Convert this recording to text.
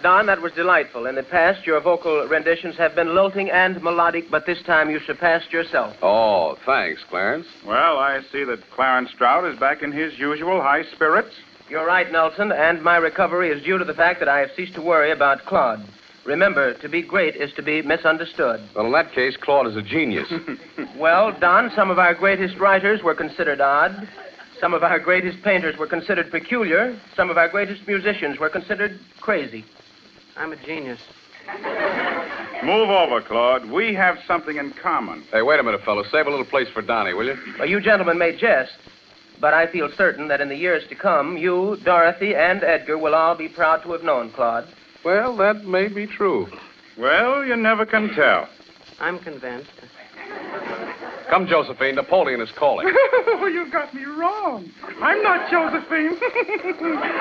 Don, that was delightful. In the past, your vocal renditions have been lilting and melodic, but this time you surpassed yourself. Oh, thanks, Clarence. Well, I see that Clarence Stroud is back in his usual high spirits. You're right, Nelson, and my recovery is due to the fact that I have ceased to worry about Claude. Remember, to be great is to be misunderstood. Well, in that case, Claude is a genius. Well, Don, some of our greatest writers were considered odd. Some of our greatest painters were considered peculiar. Some of our greatest musicians were considered crazy. I'm a genius. Move over, Claude. We have something in common. Hey, wait a minute, fellas. Save a little place for Donnie, will you? Well, you gentlemen may jest, but I feel certain that in the years to come, you, Dorothy, and Edgar will all be proud to have known Claude. Well, that may be true. Well, you never can tell. I'm convinced. Come, Josephine. Napoleon is calling. Oh, you got me wrong. I'm not Josephine.